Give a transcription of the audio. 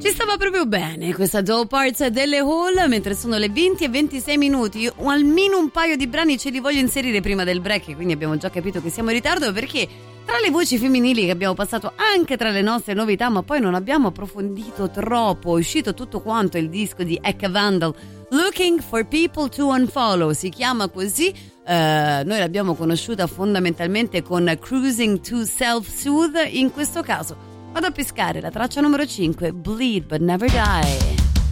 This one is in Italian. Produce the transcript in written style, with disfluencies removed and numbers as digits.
Mi stava proprio bene questa Dope Parts delle Hall, mentre sono le 20:26. Almeno un paio di brani ce li voglio inserire prima del break, quindi abbiamo già capito che siamo in ritardo, perché tra le voci femminili che abbiamo passato anche tra le nostre novità, ma poi non abbiamo approfondito troppo, è uscito tutto quanto il disco di Eka Vandal, Looking for People to Unfollow, si chiama così. Noi l'abbiamo conosciuta fondamentalmente con Cruising to Self-Soothe. In questo caso vado a pescare la traccia numero 5, Bleed But Never Die.